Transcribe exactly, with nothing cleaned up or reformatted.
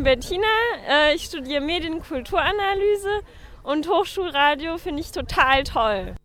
Bettina, äh, ich studiere Medienkulturanalyse und Hochschulradio finde ich total toll.